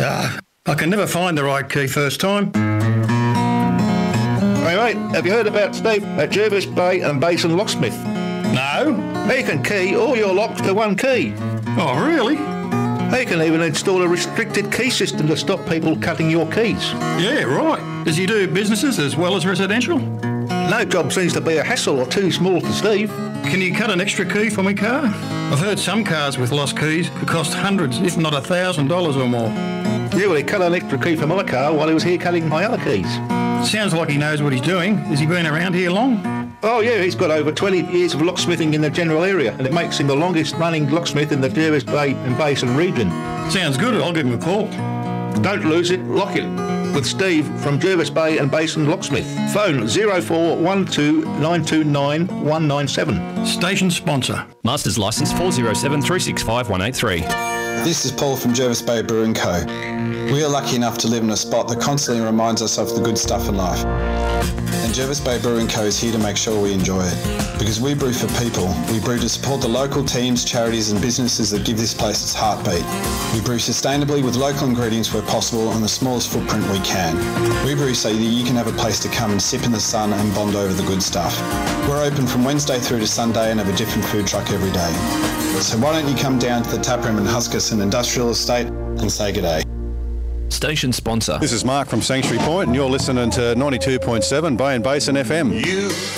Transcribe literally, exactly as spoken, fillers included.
Ah, I can never find the right key first time. Hey mate, have you heard about Steve at Jervis Bay and Basin Locksmith? No? He can key all your locks to one key. Oh, really? He can even install a restricted key system to stop people cutting your keys. Yeah, right. Does he do businesses as well as residential? No job seems to be a hassle or too small for Steve. Can you cut an extra key for my car? I've heard some cars with lost keys could cost hundreds, if not a thousand dollars or more. Yeah, well, he cut an extra key for my car while he was here cutting my other keys. Sounds like he knows what he's doing. Has he been around here long? Oh yeah, he's got over twenty years of locksmithing in the general area, and it makes him the longest running locksmith in the Jervis Bay and Basin region. Sounds good. I'll give him a call. Don't lose it, lock it. With Steve from Jervis Bay and Basin Locksmith. Phone zero four one two nine two nine one nine seven. Station sponsor. Masters licence four zero seven three six five one eight three. This is Paul from Jervis Bay Brewing Co. We are lucky enough to live in a spot that constantly reminds us of the good stuff in life. And Jervis Bay Brewing Co is here to make sure we enjoy it. Because we brew for people. We brew to support the local teams, charities and businesses that give this place its heartbeat. We brew sustainably with local ingredients where possible on the smallest footprint we can. We brew so that you can have a place to come and sip in the sun and bond over the good stuff. We're open from Wednesday through to Sunday and have a different food truck every day. So why don't you come down to the taproom in Huskisson Industrial Estate and say g'day. Station sponsor. This is Mark from Sanctuary Point and you're listening to ninety-two point seven Bay and Basin F M. You